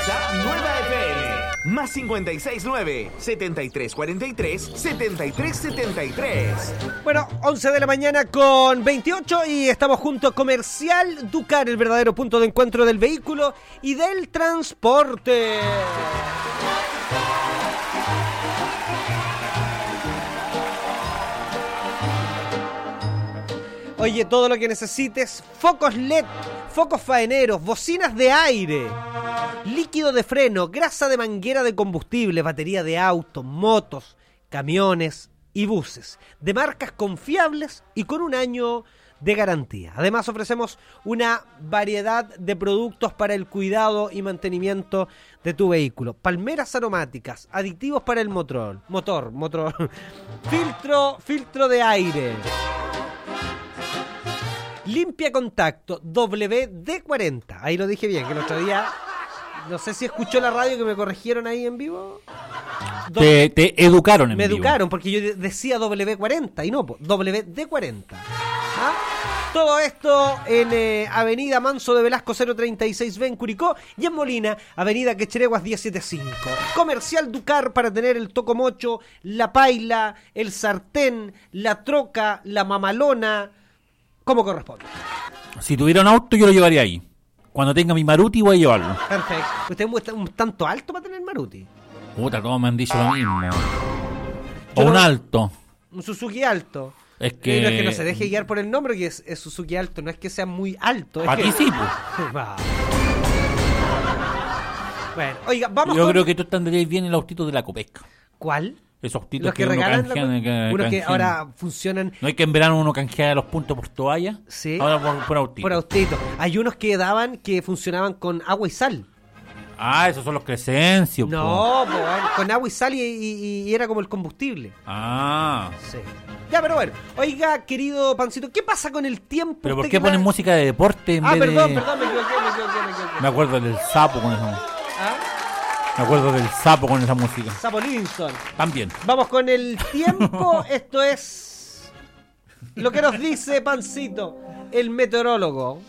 WhatsApp Nueva FM. Más 569-7343-7373. Bueno, 11 de la mañana con 28 y estamos junto a Comercial Ducar, el verdadero punto de encuentro del vehículo y del transporte. Oye, todo lo que necesites, focos LED, focos faeneros, bocinas de aire, líquido de freno, grasa de manguera de combustible, batería de autos, motos, camiones y buses, de marcas confiables y con un año de garantía. Además ofrecemos una variedad de productos para el cuidado y mantenimiento de tu vehículo. Palmeras aromáticas, aditivos para el motor, filtro de aire. Limpia contacto WD-40. Ahí lo dije bien, que el otro día, no sé si escuchó la radio que me corrigieron ahí en vivo. Te educaron en vivo. Me educaron porque yo decía W40 y no, WD-40. ¿Ah? Todo esto en Avenida Manso de Velasco 036B en Curicó y en Molina, Avenida Quechereguas 175. Comercial Ducar para tener el tocomocho, la paila, el sartén, la troca, la mamalona, como corresponde. Si tuviera un auto yo lo llevaría ahí. Cuando tenga mi Maruti voy a llevarlo. Perfecto. ¿Usted es un tanto alto para tener Maruti? Puta, todos me han dicho lo mismo. O un alto. Un Suzuki alto. Es que... No, es que no se deje guiar por el nombre, que es Suzuki alto. No es que sea muy alto. Participo. Bueno, oiga, vamos Yo creo que tú tendrías bien el autito de la Copec. ¿Cuál? Esos autitos los que regalan unos que ahora funcionan. ¿No hay que en verano uno canjea los puntos por toalla? Sí. Ahora por autito. Por autito. Hay unos que funcionaban con agua y sal. Ah, esos son los Crescencios. No, con agua y sal y era como el combustible. Ah. Sí. Ya, pero bueno. Oiga, querido Pancito, ¿qué pasa con el tiempo? ¿Pero por qué ponen música de deporte en vez perdón, de... me equivoqué. Me acuerdo del sapo con esa música. Me acuerdo del sapo con esa música. Sapo Livingston. También. Vamos con el tiempo. Esto es lo que nos dice Pancito, el meteorólogo.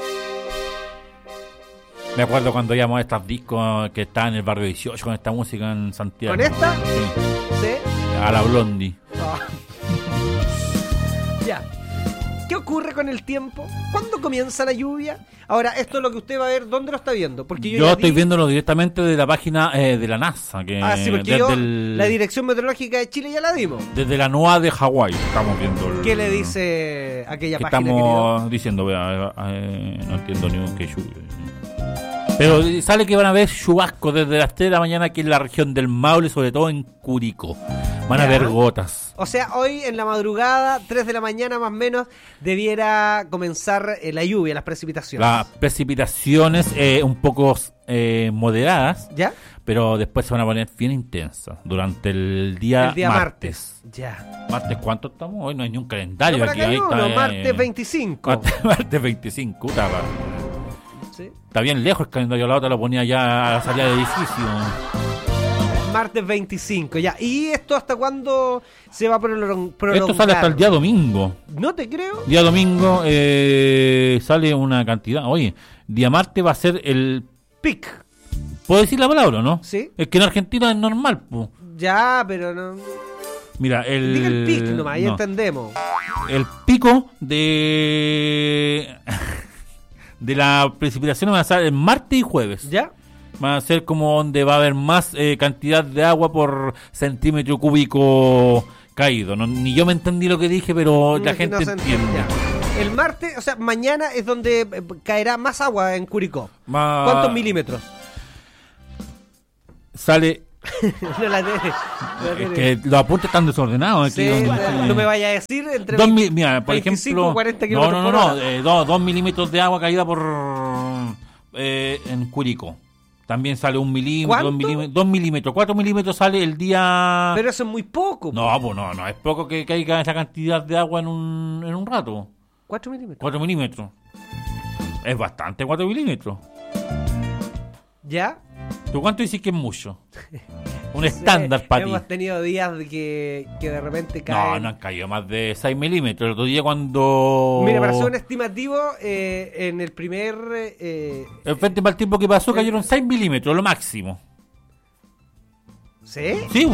Me acuerdo cuando íbamos a estos discos que estaban en el barrio 18 con esta música en Santiago. ¿Con esta? Sí. ¿Sí? A la Blondie. Oh. Ya. ¿Qué ocurre con el tiempo? ¿Cuándo comienza la lluvia? Ahora, esto es lo que usted va a ver. ¿Dónde lo está viendo? Porque yo estoy viéndolo directamente de la página de la NASA. Sí, porque la Dirección Meteorológica de Chile ya la dimos. Desde la NOAA de Hawái estamos viendo. ¿Qué le dice aquella página? Estamos querido? Diciendo, no entiendo ni un que lluvia. Pero sale que van a haber chubascos desde las 3 de la mañana aquí en la región del Maule, sobre todo en Curicó. Van a haber gotas. O sea, hoy en la madrugada, 3 de la mañana más o menos, debiera comenzar la lluvia, las precipitaciones. Las precipitaciones un poco moderadas, ¿ya? Pero después se van a poner bien intensas durante el día martes. Ya. ¿Martes cuánto estamos? Hoy no hay ni un calendario. No, aquí. Ahí está, martes 25. Martes 25, ¿sí? Está bien lejos el calendario, la otra lo ponía ya a la salida del edificio. Martes 25, ya. ¿Y esto hasta cuándo se va a prolongar? Esto sale hasta el día domingo. No te creo. Día domingo sale una cantidad. Oye, día martes va a ser el pic. ¿Puedo decir la palabra, no? Sí. Es que en Argentina es normal, po. Ya, pero no. Mira, diga el pic nomás, ahí entendemos. El pico de la precipitación va a ser el martes y jueves. ¿Ya? Va a ser como donde va a haber más cantidad de agua por centímetro cúbico caído. No, ni yo me entendí lo que dije, pero la gente entiende. El martes, o sea, mañana es donde caerá más agua en Curicó. ¿Cuántos milímetros? Sale... No la es que los apuntes están desordenados aquí. Sí, no me vaya a decir entre mira, por 25 ejemplo, 40 kilómetros por hora. 2 milímetros de agua caída por en Curicó. También sale 1 milímetro, 2 milímetros, 4 milímetros sale el día. Pero eso es muy poco. No, pues no es poco que caiga esa cantidad de agua en un rato. 4 milímetros. 4 milímetros. Es bastante 4 milímetros. ¿Ya? ¿Tú cuánto dices que es mucho? Un estándar para ti. Hemos tenido días que de repente caen. No han caído más de 6 milímetros. El otro día cuando... Mira, para hacer un estimativo, en el primer... el frente para el tiempo que pasó cayeron 6 milímetros, lo máximo. ¿Sí? Sí.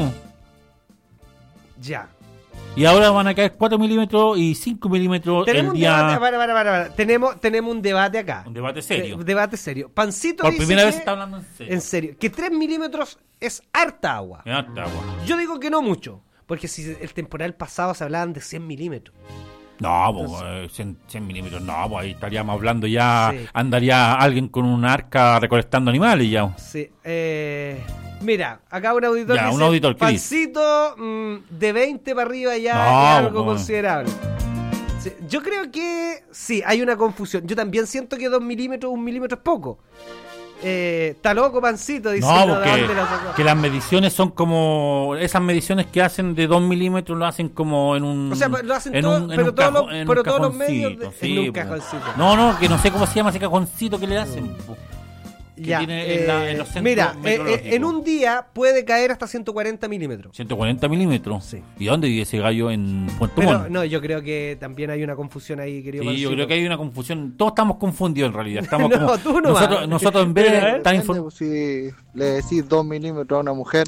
Ya. Y ahora van a caer 4 milímetros y 5 milímetros Tenemos el día... un debate, para. Tenemos un debate acá. Un debate serio. Debate serio. Pancito Por dice primera vez que- se está hablando en serio. En serio, que 3 milímetros es harta agua. Ya está, bueno. Yo digo que no mucho, porque si el temporal pasado se hablaban de 100 milímetros. No, pues 100 milímetros, no, pues ahí estaríamos hablando ya, Sí. andaría alguien con un arca recolectando animales ya. Sí. Mira, acá un auditor Ya, dice, un auditor, ¿qué Pancito, de 20 para arriba ya No, es algo pues. considerable. Sí, yo creo que sí, hay una confusión. Yo también siento que 2 milímetros, 1 milímetro es poco. Está loco, Pancito, dice. No, ¿de porque dónde la sacó? que las mediciones son como... Esas mediciones que hacen de 2 milímetros lo hacen como en un... O sea, lo hacen en todo, un- en pero un todos cajo- los, en un pero todos los medios cajoncito, en un sí, pues. cajoncito. No, que no sé cómo se llama ese cajoncito que le hacen. pues. Que Ya, tiene en los centros mira, meteorológicos. en un día puede caer hasta 140 milímetros. 140 milímetros. Sí. ¿Y dónde vive ese gallo? En Puerto Pero Montt. no, yo creo que también hay una confusión ahí, querido Sí, Pancito. yo creo que hay una confusión. Todos estamos confundidos en realidad. Estamos No, como, tú no nosotros en vez de Mira, estar Depende, informados. pues, si le decís 2 milímetros a una mujer,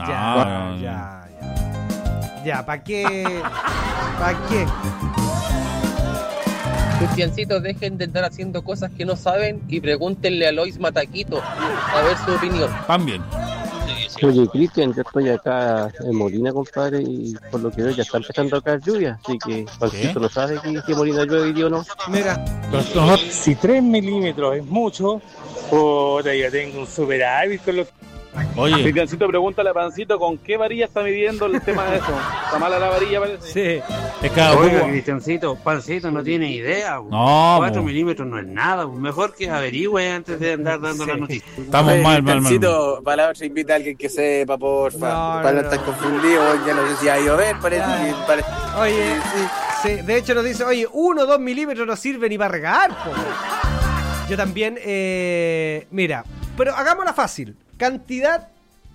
Ya, ¿para qué? ¿Para qué? Cristiancitos, dejen de estar haciendo cosas que no saben y pregúntenle a Lois Mataquito a ver su opinión. También. Oye, Cristian, yo estoy acá en Molina, compadre, y por lo que veo ya está empezando a caer lluvia, así que Pancito no sabe que Molina llueve hoy día o no. Mira, Si 3 milímetros es mucho, puta, yo tengo un superávit con los... Oye, Cristiancito, pregúntale a Pancito con qué varilla está midiendo el tema de eso. Está mala la varilla, parece. sí. es cada Oiga, poco. Cristiancito, Pancito no tiene idea. Bu. No, 4 bu. milímetros no es nada. Bu. Mejor que averigüe antes de andar dando Sí. la noticia. Estamos mal. Palabra, invita a alguien que sepa, porfa. No, para no, no estar no. confundido, ya no sé si va a llover, parece que Oye, sí, de hecho nos dice, oye, 1 o 2 milímetros no sirve ni para regar, po. Yo también, mira, pero hagámosla fácil. Cantidad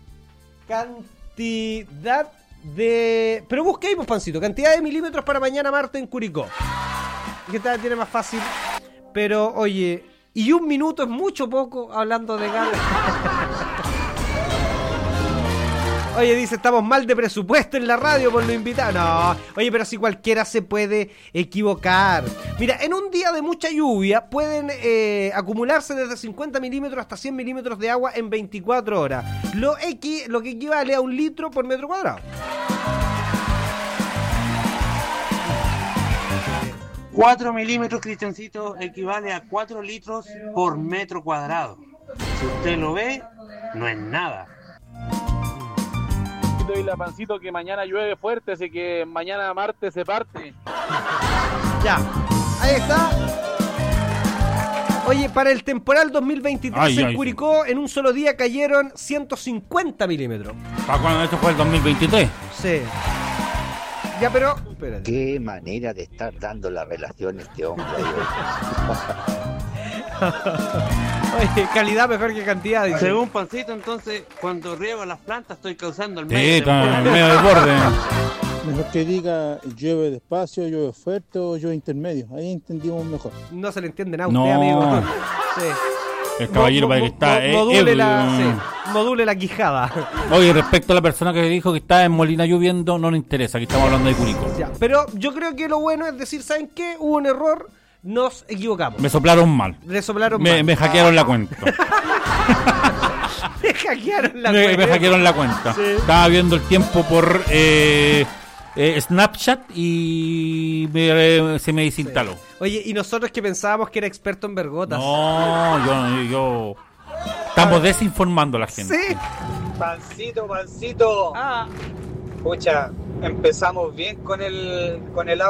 de... Pero busquemos, Pancito, cantidad de milímetros para mañana martes en Curicó. Que tal tiene más fácil. Pero, oye, y 1 minuto es mucho poco hablando de gas. Oye, dice, estamos mal de presupuesto en la radio por lo invitado. No, oye, pero si cualquiera se puede equivocar. Mira, en un día de mucha lluvia pueden acumularse desde 50 milímetros hasta 100 milímetros de agua en 24 horas. Lo que equivale a 1 litro por metro cuadrado. 4 milímetros, Cristiancito, equivale a 4 litros por metro cuadrado. Si usted lo ve, no es nada. Y la Pancito que mañana llueve fuerte, así que mañana martes se parte. Ya, ahí está. Oye, para el temporal 2023 en Curicó, en un solo día cayeron 150 milímetros. ¿Para cuándo esto fue el 2023? Sí. Ya, pero... Espérate. Qué manera de estar dando la relación este hombre. Oye, calidad mejor que cantidad. Dice. Según Pancito, entonces, cuando riego las plantas estoy causando el Sí, medio está en temporal. medio del borde. Mejor que diga llueve despacio, llueve fuerte o llueve intermedio. Ahí entendimos mejor. No se le entienden a usted, No. amigo. Sí. El caballero para que está... module la quijada. Oye, respecto a la persona que dijo que está en Molina lloviendo, no le interesa, que estamos hablando de Curicó. Ya, pero yo creo que lo bueno es decir, ¿saben qué? Hubo un error, nos equivocamos. Me soplaron mal. Le soplaron mal. Me hackearon la cuenta. Me hackearon la Me cuenta. hackearon la cuenta. Sí. Estaba viendo el tiempo por Snapchat y se me desinstaló. Oye, y nosotros que pensábamos que era experto en vergotas. No, yo... Estamos desinformando a la gente. Sí. Pancito. Ah. Pucha, empezamos bien con el